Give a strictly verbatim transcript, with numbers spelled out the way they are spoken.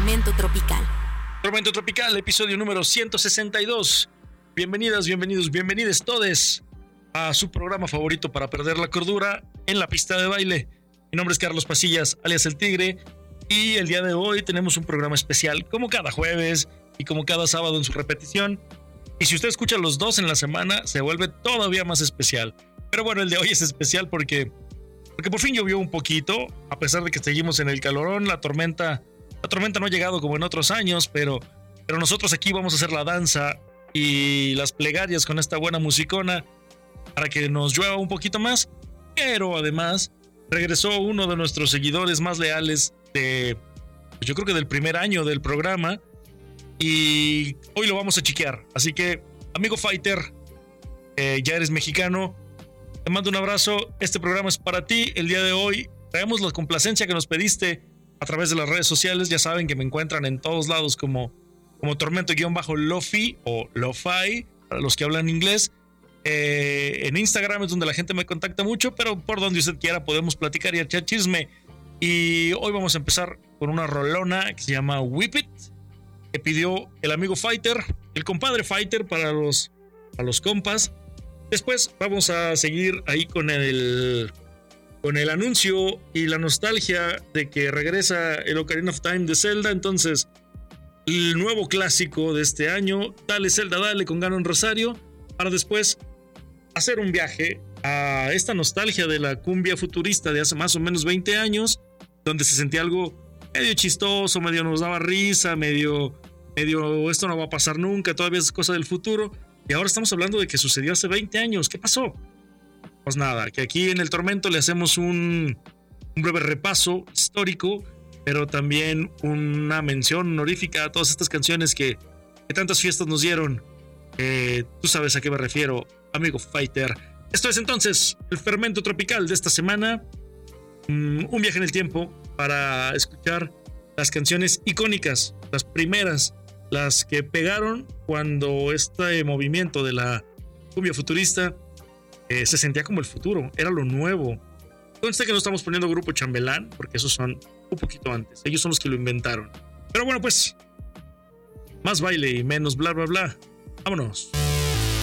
Tormento Tropical. Tormento Tropical, episodio número ciento sesenta y dos. Bienvenidas, bienvenidos, bienvenides todes a su programa favorito para perder la cordura en la pista de baile. Mi nombre es Carlos Pasillas, alias El Tigre, y el día de hoy tenemos un programa especial, como cada jueves y como cada sábado en su repetición. Y si usted escucha los dos en la semana, se vuelve todavía más especial. Pero bueno, el de hoy es especial porque, porque por fin llovió un poquito, a pesar de que seguimos en el calorón. La tormenta, la tormenta no ha llegado como en otros años, pero, pero nosotros aquí vamos a hacer la danza y las plegarias con esta buena musicona para que nos llueva un poquito más. Pero además regresó uno de nuestros seguidores más leales de, pues yo creo que del primer año del programa, y hoy lo vamos a chequear. Así que, amigo Fighter, eh, ya eres mexicano, te mando un abrazo. Este programa es para ti. El día de hoy traemos la complacencia que nos pediste a través de las redes sociales. Ya saben que me encuentran en todos lados como como Tormento-Lofi o Lo-Fi, para los que hablan inglés. Eh, en Instagram es donde la gente me contacta mucho, pero por donde usted quiera podemos platicar y echar chisme. Y hoy vamos a empezar con una rolona que se llama Whip It, que pidió el amigo Fighter, el compadre Fighter para los, para los compas. Después vamos a seguir ahí con el, con el anuncio y la nostalgia de que regresa el Ocarina of Time de Zelda. Entonces, el nuevo clásico de este año, Dale Zelda, dale, con Ganon Rosario, para después hacer un viaje a esta nostalgia de la cumbia futurista de hace más o menos veinte años, donde se sentía algo medio chistoso, medio nos daba risa, medio, medio esto no va a pasar nunca, todavía es cosa del futuro, y ahora estamos hablando de que sucedió hace veinte años. ¿Qué pasó? Pues nada, que aquí en el Tormento le hacemos un, un breve repaso histórico, pero también una mención honorífica a todas estas canciones que, que tantas fiestas nos dieron. Eh, tú sabes a qué me refiero, amigo Fighter. Esto es entonces el fermento tropical de esta semana. Mm, un viaje en el tiempo para escuchar las canciones icónicas, las primeras, las que pegaron cuando este movimiento de la cumbia futurista eh, se sentía como el futuro, era lo nuevo. Conste que no estamos poniendo Grupo Chambelán, porque esos son un poquito antes. Ellos son los que lo inventaron. Pero bueno, pues, más baile y menos bla bla bla. Vámonos.